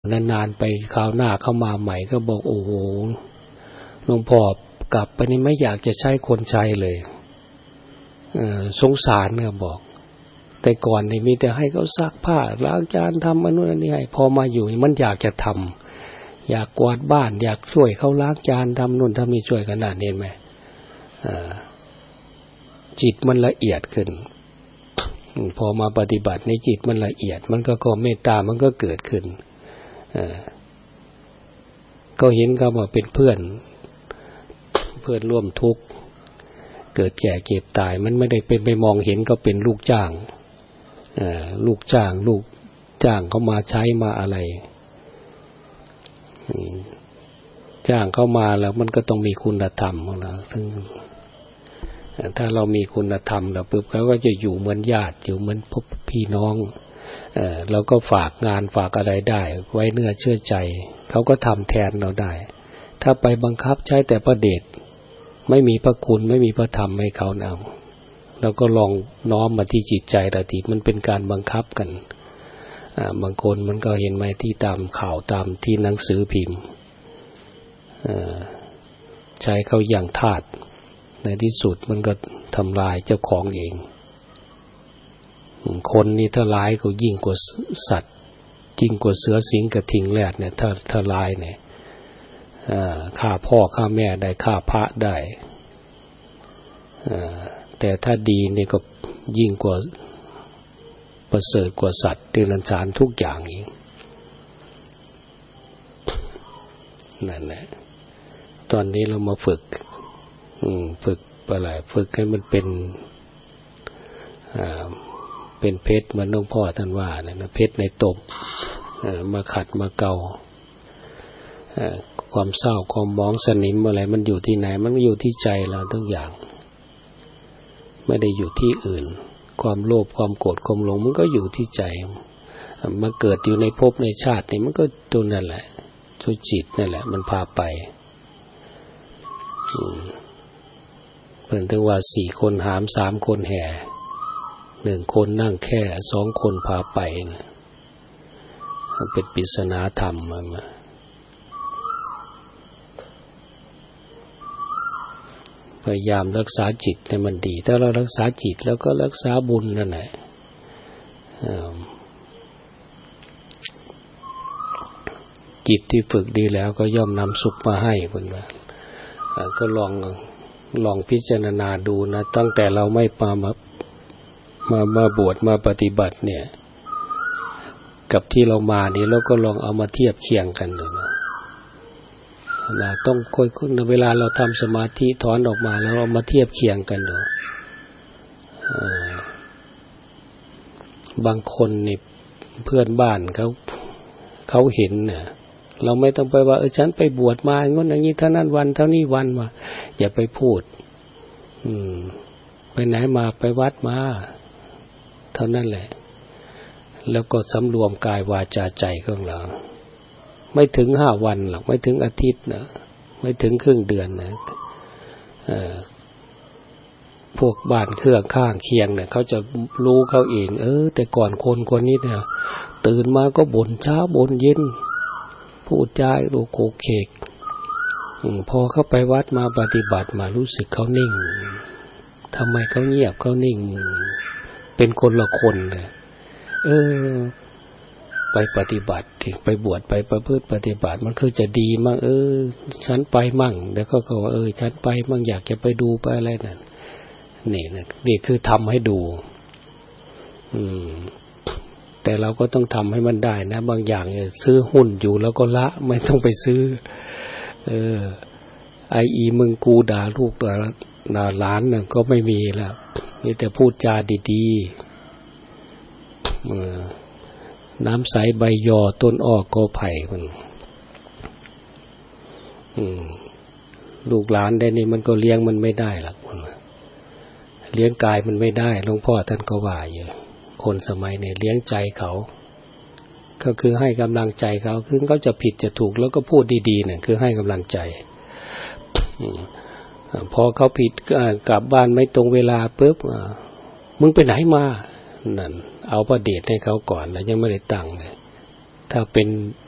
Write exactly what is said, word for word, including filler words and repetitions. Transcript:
นานๆไปคราวหน้าเข้ามาใหม่ก็บอกโอ้โหหลวงพ่อกลับไปนี่ไม่อยากจะใช้คนใช้เลยเออสงสารเนี่ยบอกแต่ก่อนนี่มีแต่ให้เขาซักผ้าล้างจานทำอันนู้นอันนี้ให้พอมาอยู่มันอยากจะทำอยากกวาดบ้านอยากช่วยเขาล้างจานทำนู่นทำนี่ช่วยกันนั่นเห็นไหมจิตมันละเอียดขึ้นพอมาปฏิบัติในจิตมันละเอียดมันก็ก็เมตตามันก็เกิดขึ้นก็เห็นเขาว่าเป็นเพื่อนเพื่อนร่วมทุกข์เกิดแก่เจ็บตายมันไม่ได้เป็นไปมองเห็นก็เป็นลูกจ้างลูกจ้างลูกจ้างเขามาใช้มาอะไรจ้างเข้ามาแล้วมันก็ต้องมีคุณธรรมนะถ้าเรามีคุณธรรมแล้วปุ๊บเขาก็จะอยู่เหมือนญาติอยู่เหมือนพี่น้องเออเราก็ฝากงานฝากอะไรได้ไว้เนื้อเชื่อใจเขาก็ทำแทนเราได้ถ้าไปบังคับใช้แต่ประเดชไม่มีพระคุณไม่มีพระธรรมให้เขาเอาแล้วก็ลองน้อมมาที่จิตใจแต่ทีมันเป็นการบังคับกันอ่าบางคนมันก็เห็นไหมที่ตามข่าวตามที่หนังสือพิมพ์อ่าใช้เขาอย่างทาสในที่สุดมันก็ทำลายเจ้าของเองคนนี่ถ้าร้ายก็ยิ่งกว่าสัตว์ยิ่งกว่าเสือสิงกระทิงแรดเนี่ยถ้าถ้าร้ายเนี่ยฆ่าพ่อฆ่าแม่ได้ฆ่าพระได้แต่ถ้าดีนี่ก็ยิ่งกว่าประเสริฐกว่าสัตว์เดรัจฉานทุกอย่างอีกนั่นแหละตอนนี้เรามาฝึกฝึกอะไรฝึกให้มันเป็นเป็นเพชรเหมือนหลวงพ่อท่านว่านะเพชรในตบมาขัดมาเกาความเศร้าความมองสนิมอะไรมันอยู่ที่ไหนมันก็อยู่ที่ใจเราทุกอย่างไม่ได้อยู่ที่อื่นความโลภความโกรธความหลงมันก็อยู่ที่ใจมาเกิดอยู่ในภพในชาตินี่มันก็ตัวนั่นแหละตัวจิตนั่นแหละมันพาไปเพิ่นถึงว่าสี่คนหามสามคนแห่หนึ่งคนนั่งแค่สองคนพาไปนะมันเป็นปริศนาธรรมมาพยายามรักษาจิตให้มันดีถ้าเรารักษาจิตแล้วก็รักษาบุญนั่นแหละจิตที่ฝึกดีแล้วก็ย่อมนำสุขมาให้เพิ่นว่าก็ลองลองพิจารณาดูนะตั้งแต่เราไม่มามามามาบวชมาปฏิบัติเนี่ยกับที่เรามานี่เราก็ลองเอามาเทียบเคียงกันดูนะนะต้องค่อยๆเวลาเราทำสมาธิถอนออกมาแล้วเอามาเทียบเคียงกันดูบางคนนี่เพื่อนบ้านเขาเขาเห็นเนี่ยเราไม่ต้องไปว่าเออฉันไปบวชมาอย่างนั้นอย่างนี้เท่านั้นวันเท่านี้วันว่าอย่าไปพูดอืมไปไหนมาไปวัดมาเท่านั้นแหละแล้วก็สำรวมกายวาจาใจของเราไม่ถึงห้าวันหรอกไม่ถึงอาทิตย์นะไม่ถึงครึ่งเดือนนะเอ่อพวกบ้านเครื่องข้างเคียงเนี่ยเขาจะรู้เขาเองเออแต่ก่อนคนคนนี้เนี่ยตื่นมาก็บ่นเช้าบ่นเย็นพูดจาโดโคเคกพอเข้าไปวัดมาปฏิบัติมารู้สึกเขานิ่งทำไมเขาเงียบเขานิ่งเป็นคนละคนเลยเออไปปฏิบัติไปบวชไปประพฤติปฏิบัติมันคือจะดีมั่งเออฉันไปมั่งเดี๋ยวเขาก็ว่าเออฉันไปมั่งอยากจะไปดูไปอะไรนั่นนี่นะนี่คือทำให้ดูอืมแต่เราก็ต้องทำให้มันได้นะบางอย่างเนี่ยซื้อหุ้นอยู่แล้วก็ละไม่ต้องไปซื้อเออไออีมึงกูด่าลูกด่าด่าหลานน่ะก็ไม่มีแล้วมีแต่พูดจาดีๆเออน้ำใสใบยอต้นอ้อกอไผ่มันอืมลูกหลานได้นี่มันก็เลี้ยงมันไม่ได้หรอกเลี้ยงกายมันไม่ได้หลวงพ่อท่านก็ว่าอยู่คนสมัยนี้เลี้ยงใจเขาก็คือให้กำลังใจเขาคือเขาจะผิดจะถูกแล้วก็พูดดีๆเนี่ยคือให้กำลังใจพอเขาผิดกลับบ้านไม่ตรงเวลาปุ๊บมึงไปไหนมานั่นเอาประเดชให้เขาก่อนแล้วยังไม่ได้ตังค์เลยถ้าเป็น